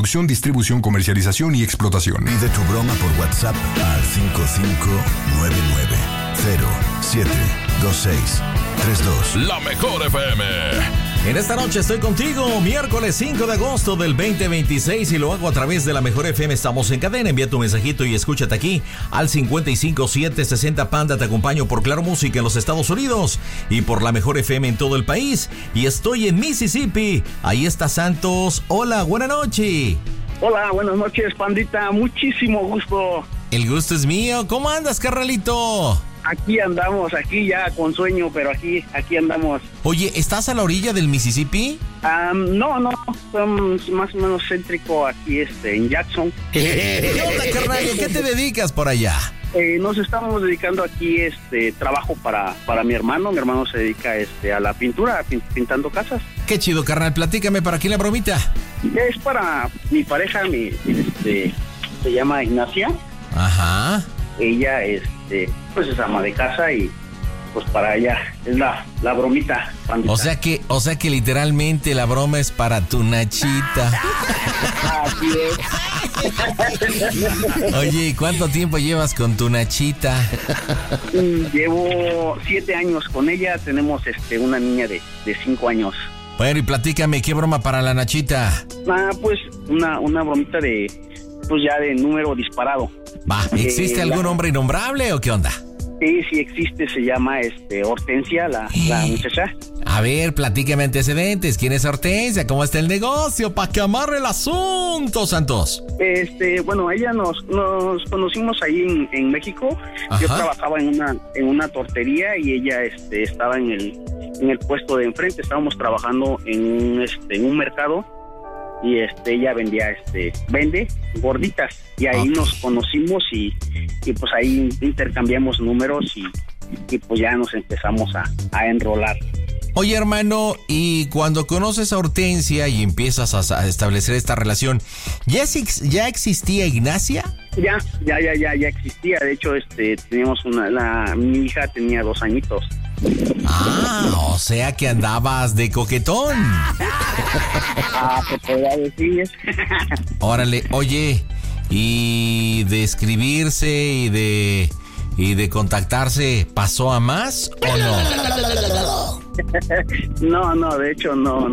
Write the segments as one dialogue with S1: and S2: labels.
S1: Producción, distribución, comercialización y explotación.
S2: Pide tu broma por WhatsApp al 5599-072632.
S3: La Mejor FM.
S4: En esta noche estoy contigo, miércoles 5 de agosto del 2026, y lo hago a través de La Mejor FM. Estamos en cadena, envía tu mensajito y escúchate aquí al 55760 Panda. Te acompaño por Claro Música en los Estados Unidos y por La Mejor FM en todo el país. Y estoy en Mississippi, ahí está Santos. Hola, buena noche.
S5: Hola, buenas noches, pandita, muchísimo gusto.
S4: El gusto es mío. ¿Cómo andas, carnalito?
S5: Aquí andamos, aquí ya con sueño, pero aquí andamos.
S4: Oye, ¿estás a la orilla del Mississippi?
S5: No, somos más o menos céntrico aquí en Jackson.
S4: ¿Qué onda, carnal? ¿Qué te dedicas por allá?
S5: Nos estamos dedicando aquí trabajo para mi hermano. Mi hermano se dedica a la pintura, pintando casas.
S4: Qué chido, carnal. Platícame, ¿para quién la bromita?
S5: Es para mi pareja, se llama Ignacia.
S4: Ajá.
S5: Ella, pues es ama de casa y pues para ella es la bromita, pandita.
S4: O sea que literalmente la broma es para tu Nachita.
S5: Así es.
S4: Oye, ¿y cuánto tiempo llevas con tu Nachita?
S5: Llevo 7 años con ella. Tenemos una niña de 5 años.
S4: Bueno, y platícame, ¿qué broma para la Nachita?
S5: Pues una bromita de número disparado.
S4: Va, ¿existe algún hombre innombrable o qué onda?
S5: Sí existe, se llama Hortensia, la muchacha.
S4: A ver, platícame antecedentes. ¿Quién es Hortensia? ¿Cómo está el negocio? ¿Para que amarre el asunto, Santos?
S5: Bueno, ella nos conocimos ahí en México. Ajá. Yo trabajaba en una tortería y ella estaba en el puesto de enfrente. Estábamos trabajando en un mercado y ella vende gorditas y ahí nos conocimos y pues ahí intercambiamos números y pues ya nos empezamos a enrolar.
S4: Oye, hermano, y cuando conoces a Hortensia y empiezas a establecer esta relación, ¿ya existía Ignacia?
S5: Ya existía. De hecho, teníamos mi hija tenía 2 añitos.
S4: O sea que andabas de coquetón.
S5: Pues podría decir.
S4: Órale, oye, ¿y de escribirse y de contactarse pasó a más o no?
S5: No, de hecho no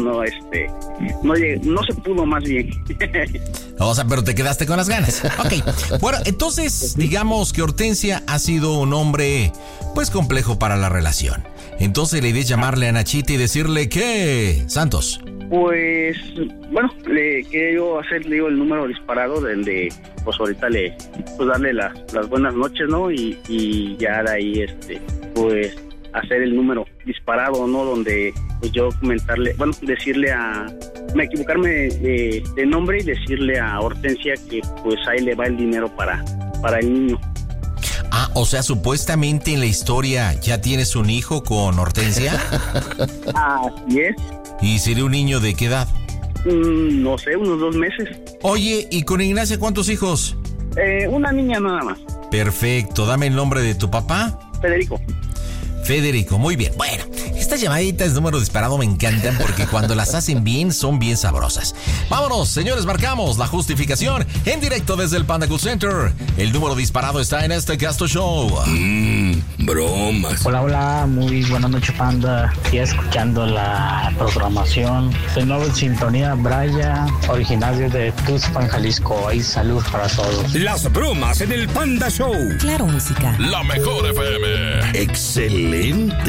S5: se pudo, más bien.
S4: O sea, pero te quedaste con las ganas. Ok. Bueno, entonces digamos que Hortensia ha sido un hombre pues complejo para la relación. Entonces la idea es llamarle a Nachita y decirle ¿qué, Santos?
S5: Pues, bueno, le quería yo hacerle el número disparado de pues ahorita pues darle las buenas noches, ¿no? Y ya de ahí, pues hacer el número disparado, ¿no? Donde pues yo decirle equivocarme de nombre y decirle a Hortensia que pues ahí le va el dinero para el niño.
S4: O sea, supuestamente en la historia ya tienes un hijo con Hortensia.
S5: Así es.
S4: ¿Y sería un niño de qué edad?
S5: No sé, unos 2 meses.
S4: Oye, ¿y con Ignacia cuántos hijos?
S5: Una niña nada más.
S4: Perfecto, dame el nombre de tu papá. Federico, muy bien. Bueno, estas llamaditas de número disparado me encantan porque cuando las hacen bien, son bien sabrosas. Vámonos, señores, marcamos la justificación en directo desde el Panda Cool Center. El número disparado está en este Casto Show.
S3: Bromas.
S6: Hola, muy buena noche, Panda. Ya escuchando la programación. De nuevo en sintonía, Brian, originario de Tuxpan, Jalisco. Ahí salud para todos.
S3: Las bromas en el Panda Show.
S7: Claro Música.
S3: La Mejor FM. Excelente.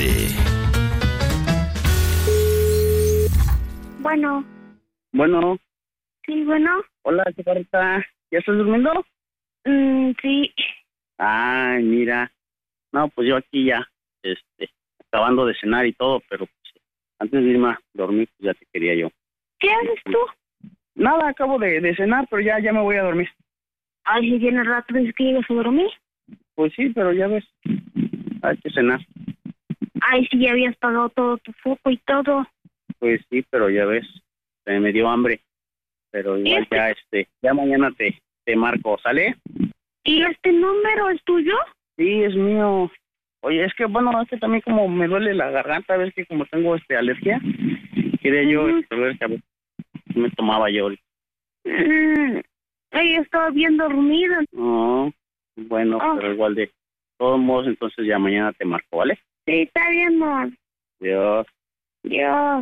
S8: Bueno. Sí, bueno.
S5: Hola, chaparrita. ¿Ya estás durmiendo?
S8: Sí.
S5: Ay, mira. No, pues yo aquí ya, acabando de cenar y todo, pero pues, antes de irme a dormir, pues ya te quería yo.
S8: ¿Qué haces tú?
S5: Nada, acabo de cenar, pero ya me voy a dormir.
S8: Ay, si viene rato, ¿dices que llegas a dormir?
S5: Pues sí, pero ya ves, hay que cenar.
S8: Ay, si ya habías pagado todo tu foco y todo.
S5: Pues sí, pero ya ves, me dio hambre. Pero igual ya mañana te marco, ¿sale?
S8: ¿Y este número es tuyo?
S5: Sí, es mío. Oye, es que también como me duele la garganta, ves que como tengo alergia, quería yo ver que a ver qué me tomaba yo ahorita.
S8: Ella estaba bien dormida.
S5: No, bueno, pero igual de todos modos, entonces ya mañana te marco, ¿vale?
S8: Sí, está bien, amor.
S5: Dios.
S8: Dios.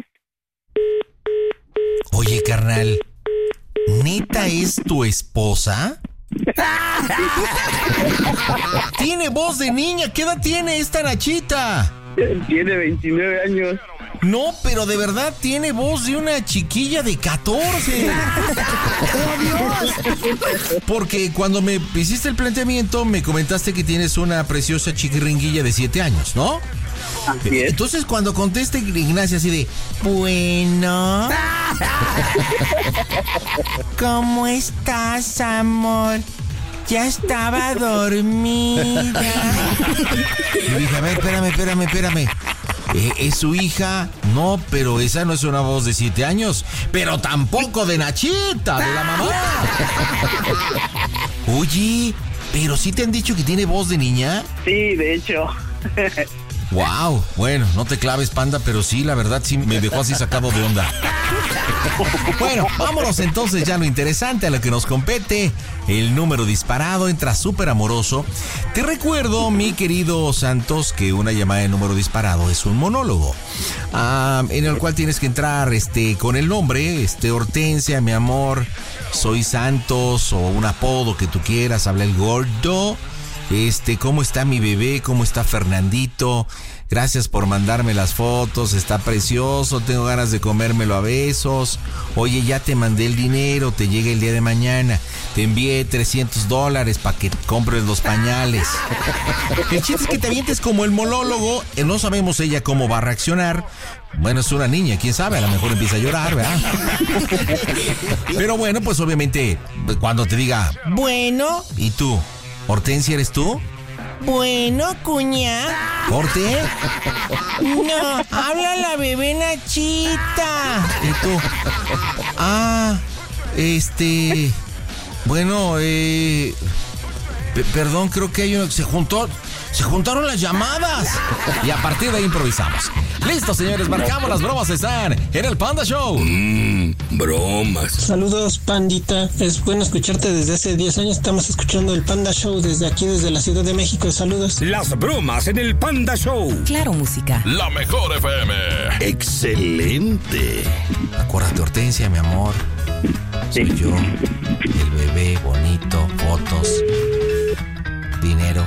S4: Oye, carnal, ¿neta es tu esposa? Tiene voz de niña. ¿Qué edad tiene esta Nachita?
S5: Tiene 29 años.
S4: No, pero de verdad tiene voz de una chiquilla de 14. ¡Oh, Dios! Porque cuando me hiciste el planteamiento, me comentaste que tienes una preciosa chiquiringuilla de 7 años, ¿no?
S5: Así es.
S4: Entonces, cuando conteste Ignacia así de, bueno, ¿cómo estás, amor? Ya estaba dormida. Le dije, a ver, espérame. ¿Es su hija? No, pero esa no es una voz de 7 años. Pero tampoco de Nachita, de la mamá. Oye, ¿pero sí te han dicho que tiene voz de niña?
S5: Sí, de hecho.
S4: Wow, bueno, no te claves, Panda, pero sí, la verdad sí me dejó así sacado de onda. Bueno, vámonos entonces ya a lo interesante, a lo que nos compete. El número disparado entra súper amoroso. Te recuerdo, mi querido Santos, que una llamada de número disparado es un monólogo, en el cual tienes que entrar con el nombre, Hortensia, mi amor, soy Santos, o un apodo que tú quieras, habla el gordo. ¿Cómo está mi bebé? ¿Cómo está Fernandito? Gracias por mandarme las fotos, está precioso, tengo ganas de comérmelo a besos. Oye, ya te mandé el dinero, te llega el día de mañana. Te envié $300 para que compres los pañales. El chiste es que te avientes como el monólogo, no sabemos ella cómo va a reaccionar. Bueno, es una niña, quién sabe, a lo mejor empieza a llorar, ¿verdad? Pero bueno, pues obviamente, cuando te diga, bueno, ¿y tú? ¿Hortensia eres tú? Bueno, cuña. ¿Corte? No, habla la bebé Nachita. ¿Y tú? Bueno, perdón, creo que hay uno que se juntaron las llamadas. Y a partir de ahí improvisamos. Listo, señores, marcamos, las bromas están en el Panda Show.
S3: Bromas.
S7: Saludos, Pandita. Es bueno escucharte desde hace 10 años. Estamos escuchando el Panda Show desde aquí, desde la Ciudad de México. Saludos.
S3: Las bromas en el Panda Show.
S9: Claro, música.
S3: La mejor FM. Excelente.
S4: Acuérdate, Hortensia, mi amor. Soy yo, el bebé bonito, fotos, dinero.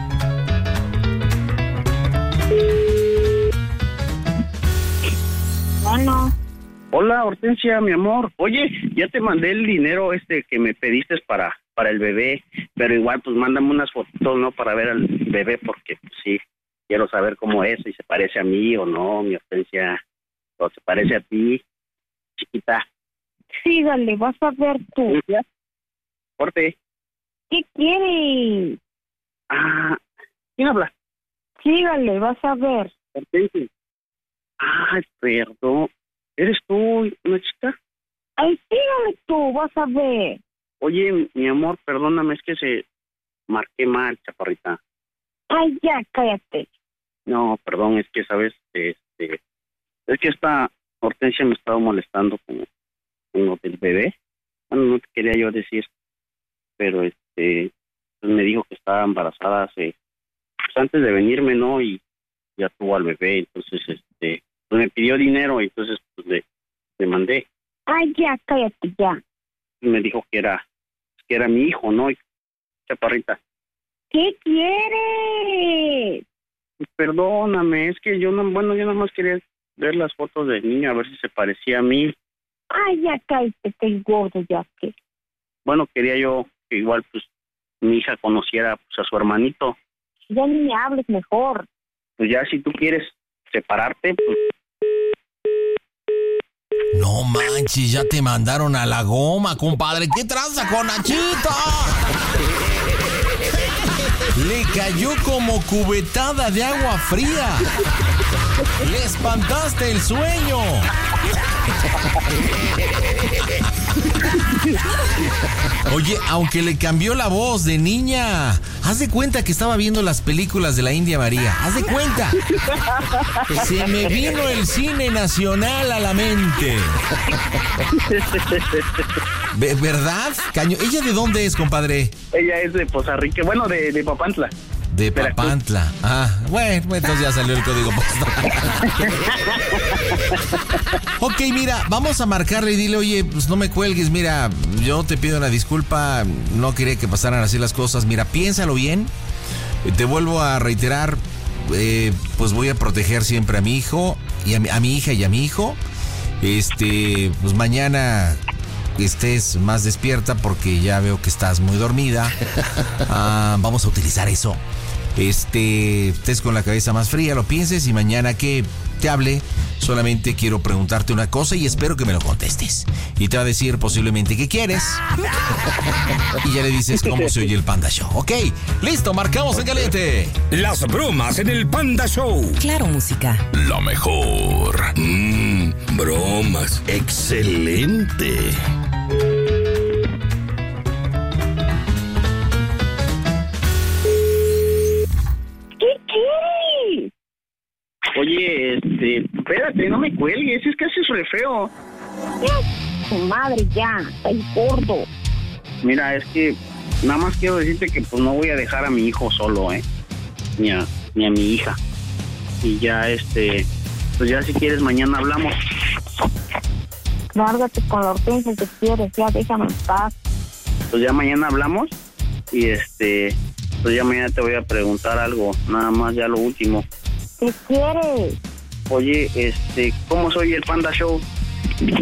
S8: Bueno.
S5: Hola, Hortensia, mi amor. Oye, ya te mandé el dinero que me pediste para el bebé, pero igual pues mándame unas fotos, ¿no? Para ver al bebé, porque pues, sí, quiero saber cómo es, si se parece a mí o no, mi Hortensia, o se parece a ti, chiquita.
S8: Sígale, vas a ver tú.
S5: Corte.
S8: ¿Qué quiere?
S5: ¿Quién habla?
S8: Sígale, vas a ver.
S5: Hortensia. Perdón. ¿Eres tú, una chica?
S8: Ay, sígale tú, vas a ver.
S5: Oye, mi amor, perdóname, es que se marqué mal, chaparrita.
S8: Ay, ya, cállate.
S5: No, perdón, es que, ¿sabes? Es que esta Hortensia me estaba molestando con lo del bebé. Bueno, no te quería yo decir, pero pues me dijo que estaba embarazada pues antes de venirme, ¿no? Y ya tuvo al bebé, entonces, pues me pidió dinero, y entonces, pues le mandé.
S8: Ay, ya, cállate, ya.
S5: Me dijo que era mi hijo, ¿no? Chaparrita.
S8: ¿Qué quieres?
S5: Perdóname, es que yo nada más quería ver las fotos del niño, a ver si se parecía a mí.
S8: Ay, ya, cállate, estoy gordo, ya que.
S5: Bueno, quería yo que igual, pues, mi hija conociera, pues, a su hermanito.
S8: Ya ni me hables mejor.
S5: Pues ya, si tú quieres separarte, pues...
S4: No manches, ya te mandaron a la goma, compadre. ¿Qué tranza con Nachita? Le cayó como cubetada de agua fría. Le espantaste el sueño. Oye, aunque le cambió la voz de niña, haz de cuenta que estaba viendo las películas de la India María. Haz de cuenta. Se me vino el cine nacional a la mente. ¿Verdad? Caño. ¿Ella de dónde es, compadre?
S5: Ella es de Poza Rica, bueno, de Papantla.
S4: De Papantla. Ah, bueno, entonces ya salió el código postal. Ok, mira, vamos a marcarle y dile, oye, pues no me cuelgues, mira, yo te pido una disculpa, no quería que pasaran así las cosas, mira, piénsalo bien, te vuelvo a reiterar, pues voy a proteger siempre a mi hijo, y a mi hija y a mi hijo, pues mañana estés más despierta porque ya veo que estás muy dormida. Vamos a utilizar eso. Estés con la cabeza más fría, lo pienses y mañana que te hable, solamente quiero preguntarte una cosa y espero que me lo contestes. Y te va a decir posiblemente qué quieres. Y ya le dices cómo se oye el Panda Show. Ok, listo, marcamos en caliente.
S3: Las bromas en el Panda Show.
S9: Claro, música.
S3: Lo mejor. Bromas.
S2: Excelente.
S5: Oye, espérate, no me cuelgues, es que haces re feo.
S8: Tu madre ya, está gordo.
S5: Mira, es que nada más quiero decirte que pues no voy a dejar a mi hijo solo, ni a mi hija. Y ya, pues ya si quieres mañana hablamos.
S8: Lárgate con la Hortensia que quieres, ya déjame en paz.
S5: Pues ya mañana hablamos y pues ya mañana te voy a preguntar algo, nada más ya lo último.
S8: ¿Qué quieres?
S5: Oye, ¿cómo soy el Panda Show?